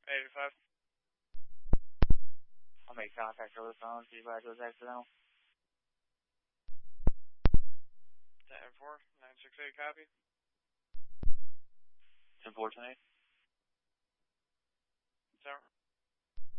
85. I'll make contact over the phone, see if I was accidental. 10-4, 968, copy. 10-4, 10-8. 10.